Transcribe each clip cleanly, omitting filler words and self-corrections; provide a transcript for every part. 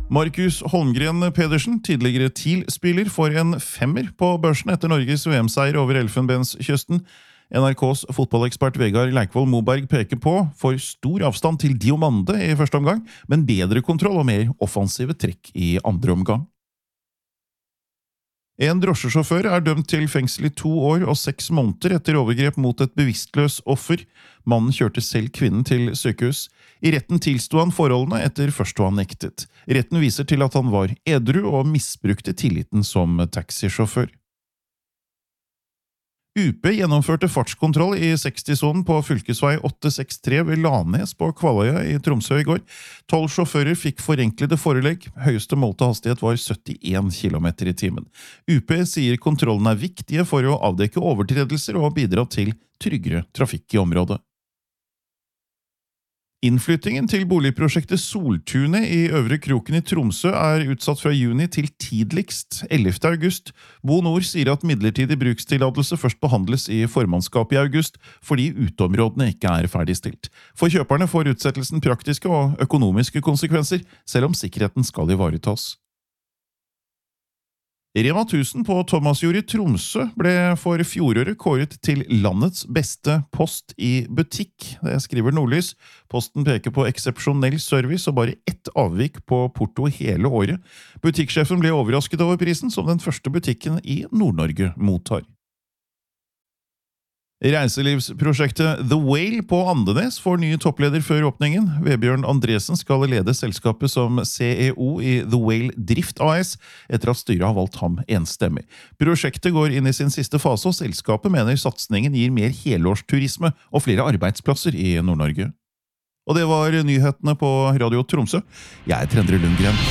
Markus Holmgren Pedersen, tidligere TIL-spiller, får en femmer på børsen etter Norges VM-seier over Elfenbenskysten. NRKs fotballekspert Vegard Leikvoll Moberg peker på for stor avstand til Diomande i første omgang, men bedre kontroll og mer offensive trekk i andre omgang. En drosjesjåfør dømt til fengsel i 2 år og 6 måneder etter overgrep mot et bevisstløs offer. Mannen kjørte selv kvinnen til sykehus. I retten tilsto han forholdene etter først å ha nektet. Retten viser til at han var edru og misbrukte tilliten som taxisjåfør. UP gjennomførte fartskontroll i 60-sonen på fylkesvei 863 ved Lanes på Kvaløya i Tromsø i går. 12 sjåfører fikk forenklede forelegg. Høyeste målte hastighet var 71 km i timen. UP sier kontrollen viktige for å avdekke overtredelser og bidra til tryggere trafikk i området. Innflyttingen til boligprosjektet Soltunet i Øvre Kroken i Tromsø utsatt fra juni til tidligst 11. august. Bo Nord sier at midlertidig brukstillatelse først behandles i formannskapet i august, fordi uteområdene ikke ferdigstilt. For kjøperne får utsettelsen praktiske og økonomiske konsekvenser, selv om sikkerheten skal ivaretas. Rema 1000 på Thomasjord i Tromsø ble for fjoråret kåret til landets beste post i butikk. Det skriver Nordlys. Posten peker på eksepsjonell service og bare ett avvik på porto hele året. Butikksjefen ble overrasket over prisen, som den første butikken i Nord-Norge mottar. Reiselivsprosjektet The Whale på Andenes får ny toppleder før åpningen. Vebjørn Andresen skal lede selskapet som CEO i The Whale Drift AS, etter at styret har valgt ham enstemmig. Prosjektet går inn i sin siste fase, og selskapet mener satsningen gir mer helårsturisme og flere arbeidsplasser i Nord-Norge. Og det var nyhetene på Radio Tromsø. Jeg Trendre Lundgren.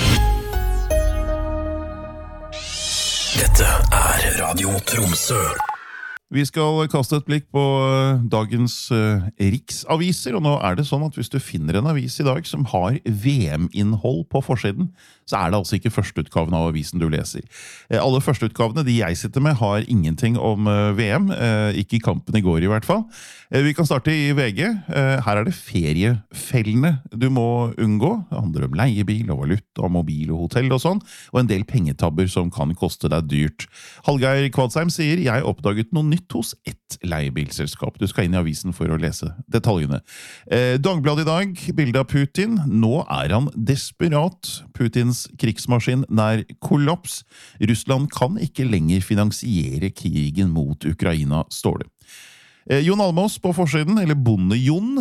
Dette Radio Tromsø. Vi skal kaste et blikk på dagens riksaviser, og nå det sånn at hvis du finner en avis i dag som har VM-innhold på forsiden, så det altså ikke førsteutgaven av avisen du leser. Alle førsteutgavene, de jeg sitter med, har ingenting om VM, ikke i kampen i går i hvert fall. Vi kan starte i VG. Her det feriefellene du må unngå. Det handler om leiebil og valuta, mobil og hotell og sånn, og en del pengetabber som kan koste deg dyrt. Hallgeir Kvadsheim sier, jeg oppdaget noe nytt hos ett leiebilselskap. Du skal inn i avisen for å lese detaljene. Dagbladet i dag, bilde av Putin. Nå han desperat. Putins krigsmaskin nær kollaps. Russland kan ikke lenger finansiere krigen mot Ukraina, står det. Jon Almaas på forsiden, eller Bonde-Jon,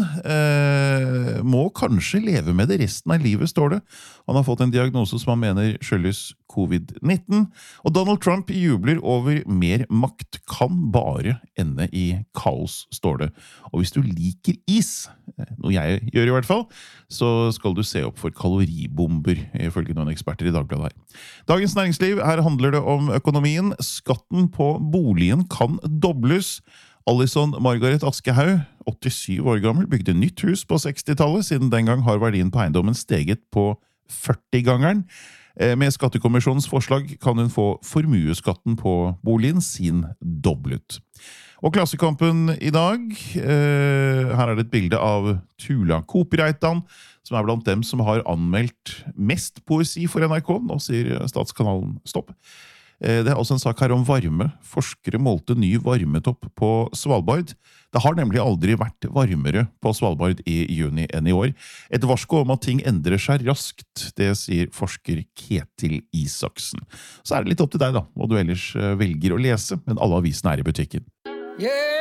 må kanskje leve med det resten av livet, står det. Han har fått en diagnose som han mener skyldes covid-19, og Donald Trump jubler over mer makt kan bare ende i kaos, står det. Og hvis du liker is, noe jeg gjør i hvert fall, så skal du se opp for kaloribomber, ifølge noen eksperter i Dagbladet her. Dagens Næringsliv, her handler det om økonomien. Skatten på boligen kan dobles. Alison Margaret Askehaug, 87 år gammel, bygde nytt hus på 60-tallet. Siden den gang har verdien på eiendommen steget på 40-gangeren. Med skattekommisjonens forslag kan hun få formueskatten på boligen sin doblet. Og Klassekampen i dag, her det et bilde av Tula Koopreitan, som blant dem som har anmeldt mest poesi for NRK. Nå sier Statskanalen stopp. Det også en sak her om varme. Forskere målte ny varmetopp på Svalbard. Det har nemlig aldri vært varmere på Svalbard i juni enn i år. Et varsko om at ting endrer seg raskt, det sier forsker Ketil Isaksen. Så det litt opp til deg da, hva du ellers velger å lese, men alle avisene i butikken.